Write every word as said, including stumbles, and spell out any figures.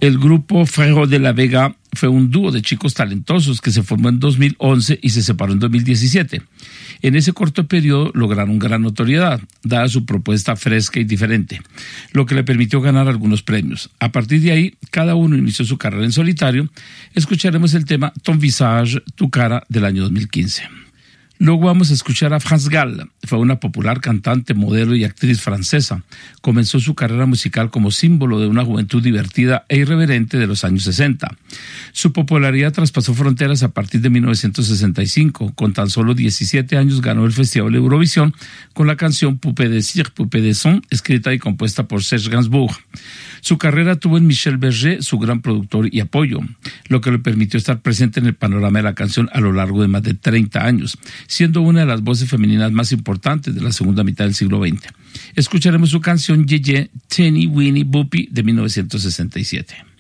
El grupo Ferro de la Vega fue un dúo de chicos talentosos que se formó en dos mil once y se separó en dos mil diecisiete. En ese corto periodo lograron gran notoriedad, dada su propuesta fresca y diferente, lo que le permitió ganar algunos premios. A partir de ahí, cada uno inició su carrera en solitario. Escucharemos el tema Ton Visage, Tu Cara, del año dos mil quince. Luego vamos a escuchar a France Gall. Fue una popular cantante, modelo y actriz francesa. Comenzó su carrera musical como símbolo de una juventud divertida e irreverente de los años sesenta. Su popularidad traspasó fronteras a partir de mil novecientos sesenta y cinco. Con tan solo diecisiete años ganó el Festival de Eurovisión con la canción Poupée de Cire, Poupée de Son, escrita y compuesta por Serge Gainsbourg. Su carrera tuvo en Michel Berger su gran productor y apoyo, lo que le permitió estar presente en el panorama de la canción a lo largo de más de treinta años, siendo una de las voces femeninas más importantes de la segunda mitad del siglo veinte. Escucharemos su canción Yeye, Teeny Weeny Boopy de mil novecientos sesenta y siete.